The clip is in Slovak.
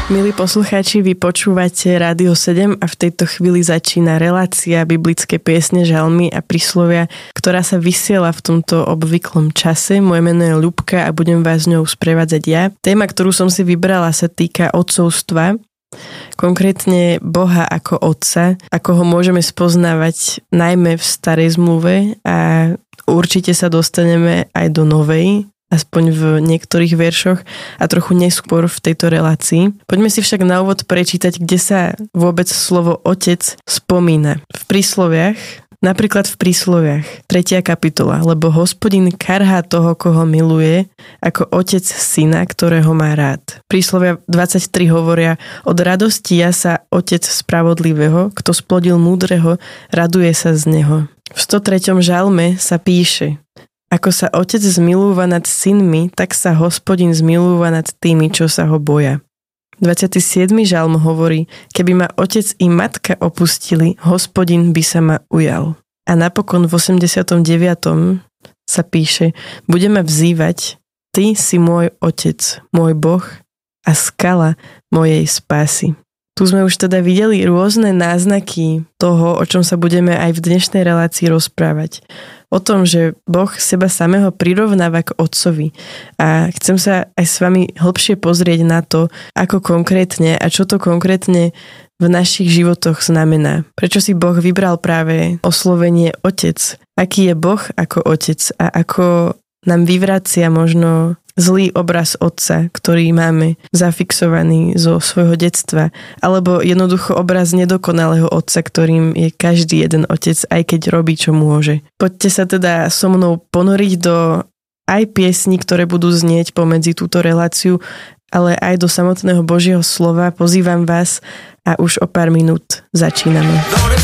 Milí poslucháči, vy počúvate Rádio 7 a v tejto chvíli začína relácia biblické piesne, žalmy a príslovia, ktorá sa vysiela v tomto obvyklom čase. Moje meno je Ľubka a budem vás ňou sprevádzať ja. Téma, ktorú som si vybrala, sa týka otcovstva, konkrétne Boha ako otca, ako ho môžeme spoznávať najmä v starej zmluve a určite sa dostaneme aj do novej, aspoň v niektorých veršoch a trochu neskôr v tejto relácii. Poďme si však na úvod prečítať, kde sa vôbec slovo otec spomína. V prísloviach, napríklad v prísloviach, 3. kapitola, lebo Hospodin karhá toho, koho miluje, ako otec syna, ktorého má rád. Príslovia 23 hovoria, od radosti jasa otec spravodlivého, kto splodil múdreho, raduje sa z neho. V 103. žalme sa píše, ako sa otec zmilúva nad synmi, tak sa Hospodin zmilúva nad tými, čo sa ho boja. 27. žalm hovorí, keby ma otec i matka opustili, Hospodin by sa ma ujal. A napokon v 89. sa píše, budeme vzývať, ty si môj otec, môj Boh a skala mojej spásy. Tu sme už teda videli rôzne náznaky toho, o čom sa budeme aj v dnešnej relácii rozprávať. O tom, že Boh seba samého prirovnáva k otcovi. A chcem sa aj s vami hlbšie pozrieť na to, ako konkrétne a čo to konkrétne v našich životoch znamená. Prečo si Boh vybral práve oslovenie otec? Aký je Boh ako otec a ako nám vyvracia možno zlý obraz otca, ktorý máme zafixovaný zo svojho detstva, alebo jednoducho obraz nedokonalého otca, ktorým je každý jeden otec, aj keď robí, čo môže. Poďte sa teda so mnou ponoriť do aj piesní, ktoré budú znieť pomedzi túto reláciu, ale aj do samotného Božieho slova. Pozývam vás a už o pár minút začíname.